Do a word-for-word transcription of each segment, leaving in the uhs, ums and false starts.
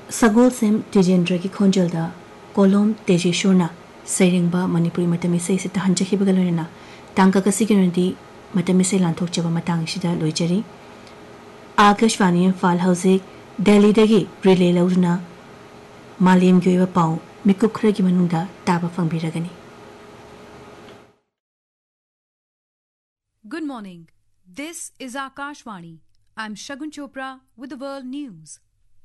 Sagolsem Tijendragi Khonjalda, Kolom Tejishurna, Sairingba Manipuri Matamisei Sita Hanjahibagaluna, Tanka Sigarandi, Matamisei Lantochava Matangshida Luijari, Akashvani Fal House, Delhi Dagi, Relay Lauduna, Malim Gueva Pau, Mikukragi Manunda, Taba Fangbiragani. Good morning. This is Akashvani. I'm Shagun Chopra with the World News.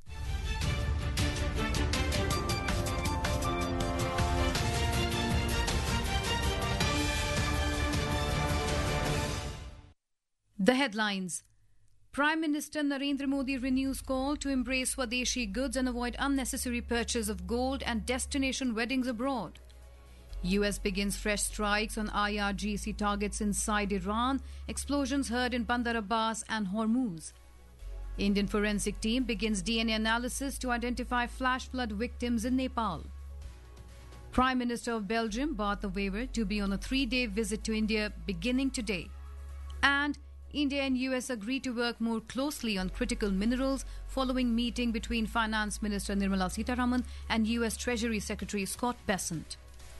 The headlines. Prime Minister Narendra Modi renews call to embrace Swadeshi goods and avoid unnecessary purchase of gold and destination weddings abroad. U S begins fresh strikes on I R G C targets inside Iran. Explosions heard in Bandar Abbas and Hormuz. Indian forensic team begins D N A analysis to identify flash flood victims in Nepal. Prime Minister of Belgium Bart De Wever to be on a three-day visit to India beginning today. And India and U S agree to work more closely on critical minerals following meeting between Finance Minister Nirmala Sitharaman and U S Treasury Secretary Scott Bessent.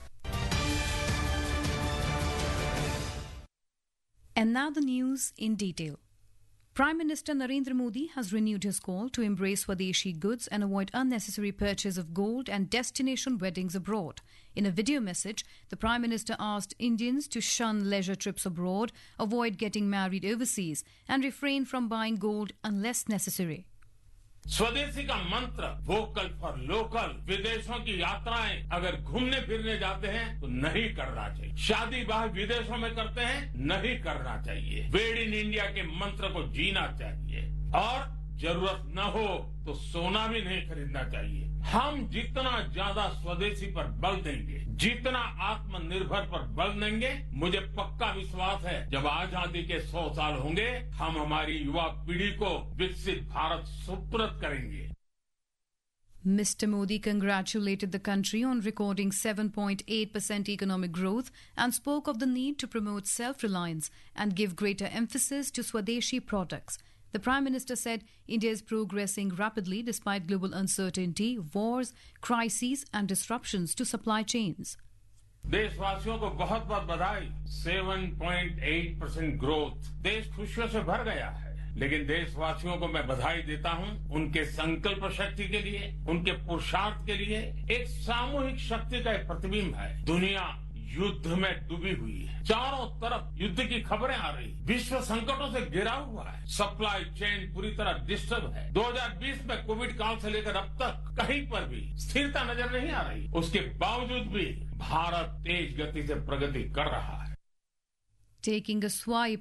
And now the news in detail. Prime Minister Narendra Modi has renewed his call to embrace Swadeshi goods and avoid unnecessary purchase of gold and destination weddings abroad. In a video message, the Prime Minister asked Indians to shun leisure trips abroad, avoid getting married overseas, and refrain from buying gold unless necessary. स्वदेशी का मंत्र vocal for local विदेशों की यात्राएं अगर घूमने फिरने जाते हैं तो नहीं करना चाहिए शादी ब्याह विदेशों में करते हैं नहीं करना चाहिए मेड इन इंडिया के मंत्र को जीना चाहिए और जरूरत न हो तो सोना भी नहीं खरीदना चाहिए हम जितना ज्यादा स्वदेशी पर बल देंगे जितना आत्मनिर्भर पर बल देंगे मुझे पक्का विश्वास है जब आजादी के सौ साल होंगे हम हमारी युवा पीढ़ी को विकसित भारत सुपुर्द करेंगे. Mister Modi congratulated the country on recording seven point eight percent economic growth and spoke of the need to promote self-reliance and give greater emphasis to Swadeshi products. The Prime Minister said India is progressing rapidly despite global uncertainty, wars, crises and disruptions to supply chains. देशवासियों को बहुत बहुत बधाई. seven point eight percent growth देश खुशियों से भर गया है लेकिन देशवासियों को मैं बधाई देता हूं उनके संकल्प शक्ति के लिए उनके पुरुषार्थ के लिए. एक सामूहिक शक्ति का एक प्रतिबिंब है. दुनिया युद्ध में डूबी हुई है. चारों तरफ युद्ध की खबरें आ रही. विश्व संकटों से घिरा हुआ है. सप्लाई चेन पूरी तरह डिस्टर्ब है. दो हज़ार बीस में कोविड काल से लेकर अब तक कहीं पर भी स्थिरता नजर नहीं आ रही. उसके बावजूद भी भारत तेज गति से प्रगति कर रहा है. Taking a swipe